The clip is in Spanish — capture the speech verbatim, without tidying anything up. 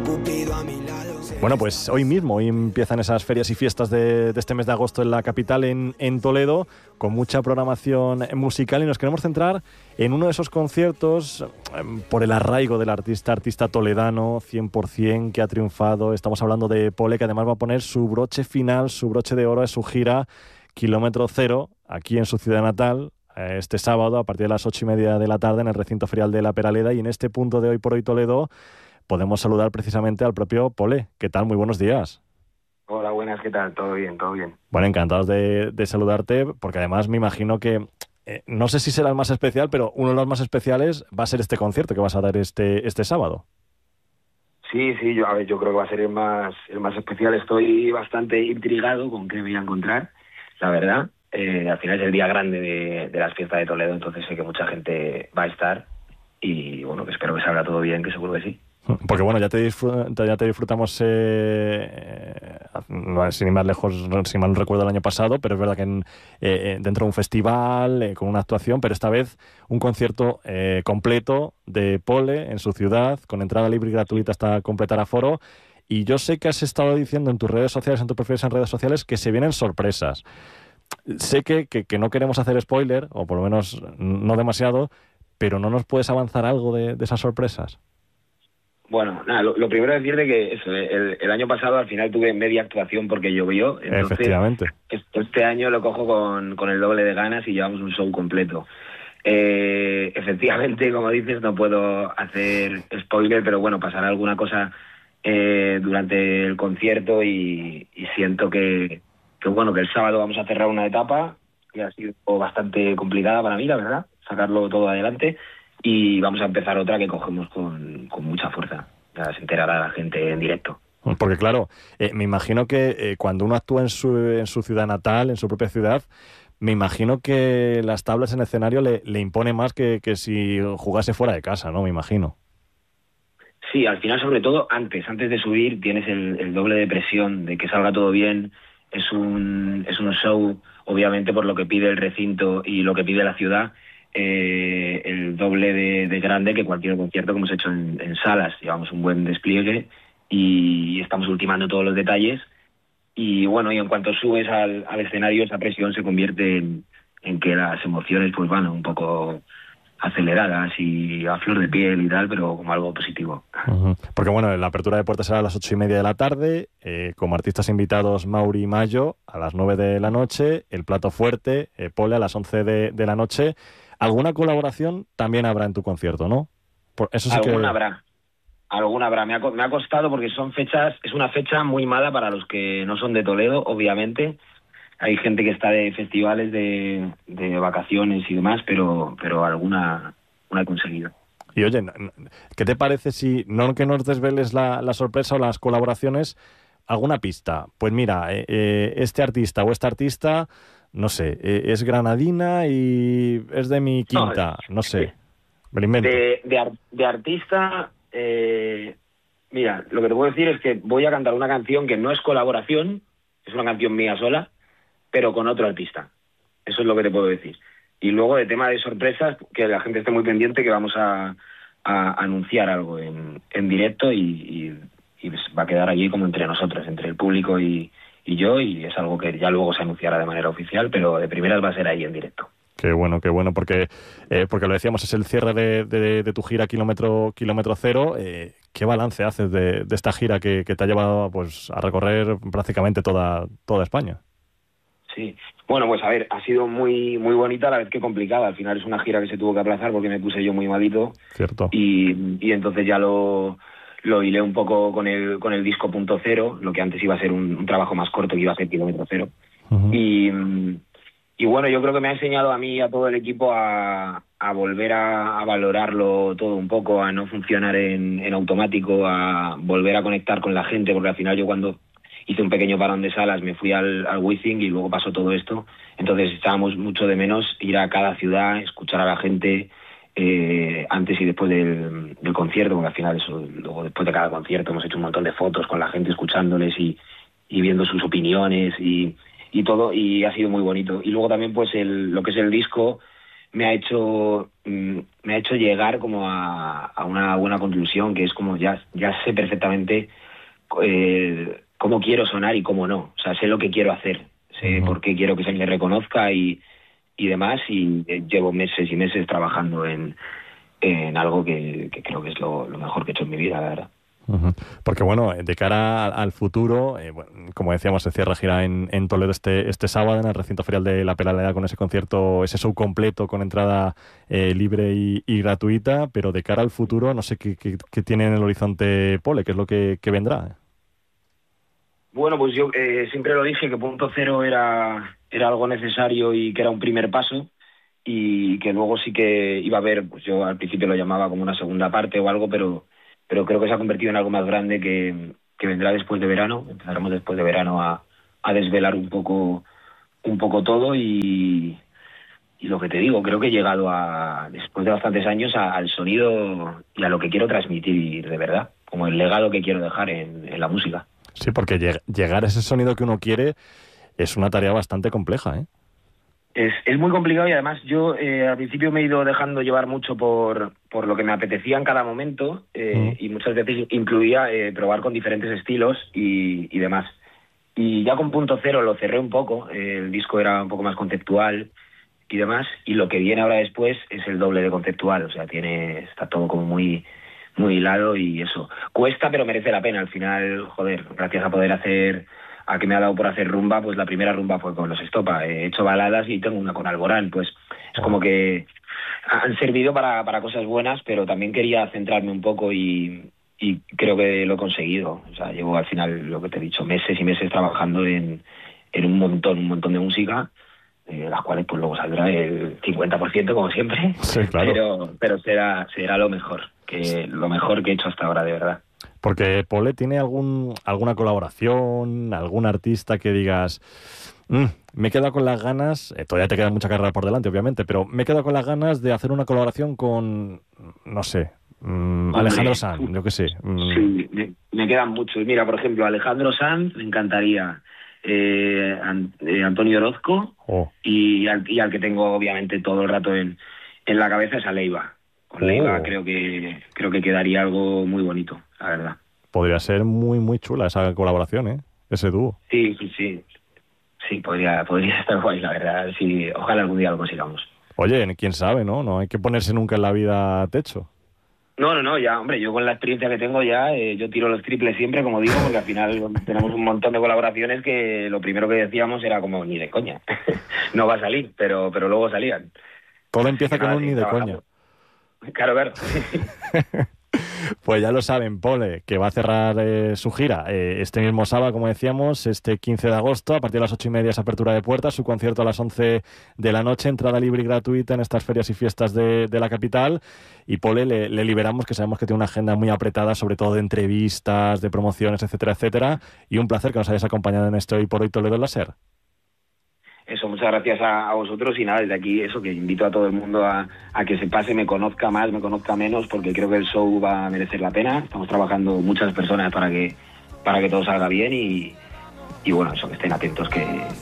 Cupido a mi lado. Bueno, pues hoy mismo, hoy empiezan esas ferias y fiestas de, de este mes de agosto en la capital, en, en Toledo, con mucha programación musical, y nos queremos centrar en uno de esos conciertos eh, por el arraigo del artista, artista toledano, cien por ciento, que ha triunfado. Estamos hablando de Pole, que además va a poner su broche final, su broche de oro a su gira Kilómetro Cero, aquí en su ciudad natal, eh, este sábado a partir de las ocho y media de la tarde en el recinto ferial de La Peraleda. Y en este punto de Hoy por Hoy Toledo podemos saludar precisamente al propio Pole. ¿Qué tal? Muy buenos días. Hola, buenas, ¿qué tal? Todo bien, todo bien. Bueno, encantados de, de saludarte, porque además me imagino que, eh, no sé si será el más especial, pero uno de los más especiales va a ser este concierto que vas a dar este, este sábado. Sí, sí, yo, a ver, yo creo que va a ser el más, el más especial. Estoy bastante intrigado con qué me voy a encontrar, la verdad. Eh, al final es el día grande de, de las fiestas de Toledo, entonces sé que mucha gente va a estar y bueno, que espero que salga todo bien, que seguro que sí. Porque bueno, ya te, disfr- ya te disfrutamos, eh, eh, sin ir más lejos, si mal no recuerdo, el año pasado, pero es verdad que en, eh, dentro de un festival, eh, con una actuación, pero esta vez un concierto eh, completo de Pole en su ciudad, con entrada libre y gratuita hasta completar aforo. Y yo sé que has estado diciendo en tus redes sociales, en tus perfiles en redes sociales, que se vienen sorpresas. Sé que, que, que no queremos hacer spoiler, o por lo menos no demasiado, pero ¿no nos puedes avanzar algo de, de esas sorpresas? Bueno, nada, lo, lo primero es decirte que eso, el, el año pasado al final tuve media actuación porque llovió. Entonces, efectivamente. Este año lo cojo con, con el doble de ganas y llevamos un show completo. Eh, efectivamente, como dices, no puedo hacer spoiler, pero bueno, pasará alguna cosa eh, durante el concierto y, y siento que, que, bueno, que el sábado vamos a cerrar una etapa que ha sido bastante complicada para mí, la verdad, sacarlo todo adelante. Y vamos a empezar otra que cogemos con, con mucha fuerza. Ya se enterará la gente en directo. Porque claro, eh, me imagino que eh, cuando uno actúa en su, en su ciudad natal, en su propia ciudad, me imagino que las tablas en el escenario le, le impone más que, que si jugase fuera de casa, ¿no? Me imagino. Sí, al final, sobre todo, antes, antes de subir, tienes el, el doble de presión de que salga todo bien. Es un, es un show, obviamente, por lo que pide el recinto y lo que pide la ciudad. Eh, el doble de, de grande que cualquier concierto que hemos hecho en, en salas. Llevamos un buen despliegue y estamos ultimando todos los detalles y bueno, y en cuanto subes al, al escenario esa presión se convierte en, en que las emociones pues van un poco aceleradas y a flor de piel y tal, pero como algo positivo. Uh-huh. Porque bueno, la apertura de puertas será a las ocho y media de la tarde, eh, como artistas invitados Mauri y Mayo a las nueve de la noche, el plato fuerte, eh, Pole a las once de, de la noche. ¿Alguna colaboración también habrá en tu concierto, no? Por eso sí alguna que... habrá, alguna habrá. Me ha, me ha costado porque son fechas, es una fecha muy mala para los que no son de Toledo, obviamente. Hay gente que está de festivales, de, de vacaciones y demás, pero, pero alguna una he conseguido. Y oye, ¿qué te parece si, no que nos desveles la, la sorpresa o las colaboraciones, alguna pista? Pues mira, eh, este artista o esta artista... No sé, eh, es granadina y es de mi quinta, no, no sé, me lo invento. De, de, ar, de artista, eh, mira, lo que te puedo decir es que voy a cantar una canción que no es colaboración, es una canción mía sola, pero con otro artista. Eso es lo que te puedo decir. Y luego de tema de sorpresas, que la gente esté muy pendiente, que vamos a, a anunciar algo en, en directo y, y, y va a quedar allí como entre nosotros, entre el público y... y yo, y es algo que ya luego se anunciará de manera oficial, pero de primeras va a ser ahí en directo. Qué bueno, qué bueno, porque eh, porque lo decíamos, es el cierre de, de, de tu gira Kilómetro, Kilómetro Cero. Eh, ¿Qué balance haces de, de esta gira que, que te ha llevado pues a recorrer prácticamente toda, toda España? Sí, bueno, pues a ver, ha sido muy muy bonita a la vez que complicada. Al final es una gira que se tuvo que aplazar porque me puse yo muy malito. Cierto. Y, y entonces ya lo... lo hilé un poco con el con el disco punto cero, lo que antes iba a ser un, un trabajo más corto, que iba a ser Kilómetro Cero. Uh-huh. Y, y bueno, yo creo que me ha enseñado a mí y a todo el equipo a, a volver a, a valorarlo todo un poco, a no funcionar en, en automático, a volver a conectar con la gente, porque al final yo cuando hice un pequeño parón de salas me fui al, al Wizzing y luego pasó todo esto. Entonces echábamos mucho de menos ir a cada ciudad, escuchar a la gente... Eh, antes y después del, del concierto, porque al final eso, luego después de cada concierto hemos hecho un montón de fotos con la gente escuchándoles y, y viendo sus opiniones y, y todo, y ha sido muy bonito. Y luego también pues el, lo que es el disco, me ha hecho mm, me ha hecho llegar como a, a una buena conclusión, que es como ya, ya sé perfectamente eh, cómo quiero sonar y cómo no. O sea, sé lo que quiero hacer, sé uh-huh. por qué quiero que se me reconozca y, y demás, y eh, llevo meses y meses trabajando en, en algo que, que creo que es lo, lo mejor que he hecho en mi vida, la verdad. Uh-huh. Porque bueno, de cara al futuro, eh, bueno, como decíamos, se cierra gira en, en Toledo este, este sábado en el recinto ferial de La Peraleda con ese concierto, ese show completo con entrada eh, libre y, y gratuita, pero de cara al futuro no sé qué, qué, qué tiene en el horizonte Pole, qué es lo que, que vendrá. Bueno, pues yo eh, siempre lo dije que Punto Cero era, era algo necesario y que era un primer paso, y que luego sí que iba a haber, pues yo al principio lo llamaba como una segunda parte o algo, pero pero creo que se ha convertido en algo más grande que, que vendrá después de verano. Empezaremos después de verano a, a desvelar un poco un poco todo y, y lo que te digo, creo que he llegado a, después de bastantes años a, al sonido y a lo que quiero transmitir de verdad, como el legado que quiero dejar en, en la música. Sí, porque lleg- llegar a ese sonido que uno quiere es una tarea bastante compleja, ¿eh? Es, es muy complicado, y además yo eh, al principio me he ido dejando llevar mucho por, por lo que me apetecía en cada momento, eh, mm. y muchas veces incluía eh, probar con diferentes estilos y, y demás. Y ya con Punto Cero lo cerré un poco, eh, el disco era un poco más conceptual y demás, y lo que viene ahora después es el doble de conceptual, o sea, tiene está todo como muy muy hilado, y eso cuesta, pero merece la pena. Al final, joder, gracias a poder hacer... a que me ha dado por hacer rumba, pues la primera rumba fue con Los Estopa. He hecho baladas y tengo una con Alborán, pues es como que han servido para, para cosas buenas, pero también quería centrarme un poco y, y creo que lo he conseguido. O sea, llevo al final, lo que te he dicho, meses y meses trabajando en, en un montón, un montón de música, eh, las cuales pues luego saldrá el cincuenta por ciento como siempre, sí, claro. pero, pero será, será lo mejor, que lo mejor que he hecho hasta ahora, de verdad. Porque Pole tiene algún alguna colaboración, algún artista que digas, mm, me he quedado con las ganas, eh, todavía te queda mucha carrera por delante, obviamente, pero me he quedado con las ganas de hacer una colaboración con, no sé, mmm, Alejandro Sanz, yo qué sé. Mm. Sí, me, me quedan muchos. Mira, por ejemplo, Alejandro Sanz, me encantaría. Eh, An- eh, Antonio Orozco, oh. y, al, y al que tengo obviamente todo el rato en, en la cabeza es a Leiva. Con oh. Leiva creo que creo que quedaría algo muy bonito, la verdad. Podría ser muy, muy chula esa colaboración, ¿eh? Ese dúo. Sí, sí, sí. Sí, podría, podría estar guay, la verdad. Sí, ojalá algún día lo consigamos. Oye, quién sabe, ¿no? No hay que ponerse nunca en la vida a techo. No, no, no, ya, hombre, yo con la experiencia que tengo ya, eh, yo tiro los triples siempre, como digo, porque al final tenemos un montón de colaboraciones que lo primero que decíamos era como, ni de coña, no va a salir, pero pero luego salían. Todo empieza con un ni de coña. Claro, claro. Pues ya lo saben, Pole, que va a cerrar eh, su gira eh, este mismo sábado, como decíamos, este quince de agosto, a partir de las ocho y media es apertura de puertas, su concierto a las once de la noche, entrada libre y gratuita en estas ferias y fiestas de, de la capital. Y Pole le, le liberamos, que sabemos que tiene una agenda muy apretada, sobre todo de entrevistas, de promociones, etcétera, etcétera. Y un placer que nos hayas acompañado en este Hoy por Hoy Toledo en la SER. Eso, muchas gracias a, a vosotros, y nada, desde aquí eso, que invito a todo el mundo a, a que se pase, me conozca más, me conozca menos, porque creo que el show va a merecer la pena. Estamos trabajando muchas personas para que para que todo salga bien, y, y bueno, eso, que estén atentos, que,